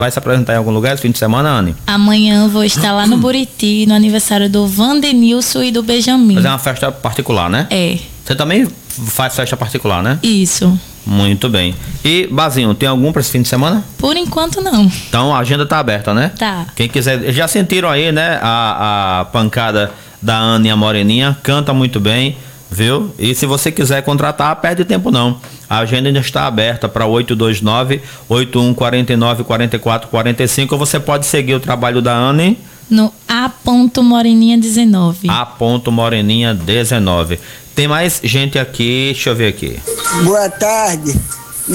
Vai se apresentar em algum lugar esse fim de semana, Anne? Amanhã eu vou estar lá no Buriti, no aniversário do Vandenilson e do Benjamin. Mas é uma festa particular, né? É. Você também faz festa particular, né? Isso. Muito bem. E, Bazinho, tem algum para esse fim de semana? Por enquanto, não. Então a agenda tá aberta, né? Tá. Quem quiser, já sentiram aí, né? A pancada da Anne e a Moreninha, canta muito bem, viu? E se você quiser contratar, perde tempo não. A agenda ainda está aberta para 829-8149-4445. Ou você pode seguir o trabalho da Anne No A.Moreninha19. A.Moreninha19. Tem mais gente aqui, deixa eu ver aqui. Boa tarde.